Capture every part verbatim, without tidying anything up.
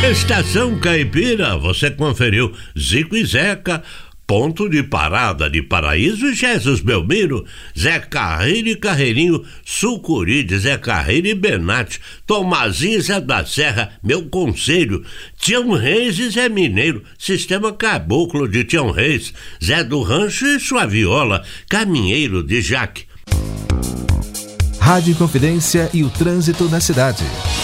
Estação Caipira, você conferiu Zico e Zeca, Ponto de Parada de Paraíso, Jesus Belmiro, Zé Carreiro e Carreirinho, Sucuri de Zé Carreiro e Benate, Tomazinho Zé da Serra, Meu Conselho, Tião Reis e Zé Mineiro, Sistema Caboclo de Tião Reis, Zé do Rancho e sua viola, Caminheiro de Jaque. Rádio Inconfidência e o trânsito na cidade.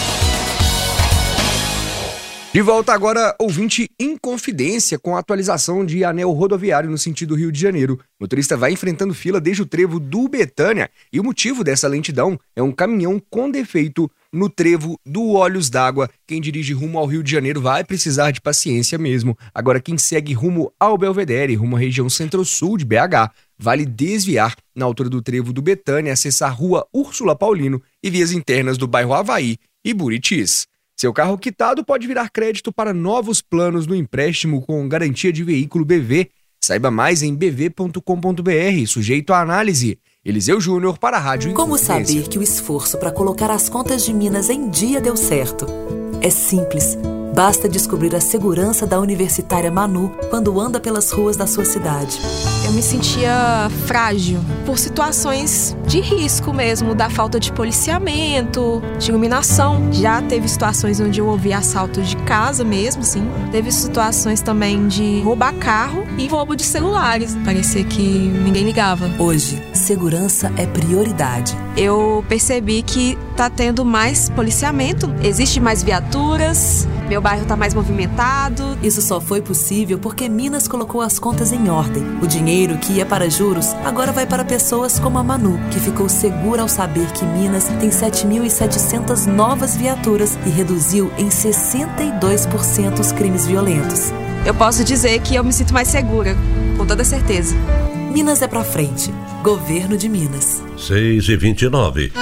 De volta agora, ouvinte Inconfidência, com a atualização de anel rodoviário no sentido Rio de Janeiro. O motorista vai enfrentando fila desde o trevo do Betânia e o motivo dessa lentidão é um caminhão com defeito no trevo do Olhos d'Água. Quem dirige rumo ao Rio de Janeiro vai precisar de paciência mesmo. Agora, quem segue rumo ao Belvedere, rumo à região centro-sul de B H, vale desviar na altura do trevo do Betânia, acessar a rua Úrsula Paulino e vias internas do bairro Havaí e Buritis. Seu carro quitado pode virar crédito para novos planos no empréstimo com garantia de veículo B V. Saiba mais em b v ponto com ponto b r, sujeito à análise. Eliseu Júnior para a Rádio Como Inconfidência. saber que o esforço para colocar as contas de Minas em dia deu certo? É simples. Basta descobrir a segurança da universitária Manu quando anda pelas ruas da sua cidade. Eu me sentia frágil por situações de risco mesmo, da falta de policiamento, de iluminação. Já teve situações onde eu ouvi assalto de casa mesmo, sim. Teve situações também de roubar carro e roubo de celulares. Parecia que ninguém ligava. Hoje, segurança é prioridade. Eu percebi que tá tendo mais policiamento, existe mais viaturas, meu bairro tá mais movimentado. Isso só foi possível porque Minas colocou as contas em ordem. O dinheiro que ia para juros agora vai para pessoas como a Manu, que ficou segura ao saber que Minas tem sete mil e setecentas novas viaturas e reduziu em sessenta e dois por cento os crimes violentos. Eu posso dizer que eu me sinto mais segura, com toda certeza. Minas é pra frente. Governo de Minas. seis e vinte e nove.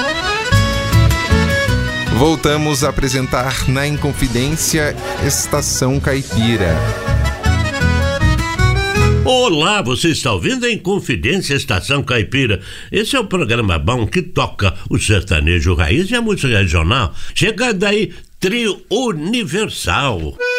Voltamos a apresentar na Inconfidência Estação Caipira. Olá, você está ouvindo a Inconfidência Estação Caipira. Esse é o programa bom que toca o sertanejo raiz e a música regional. Chegando aí, Trio Universal.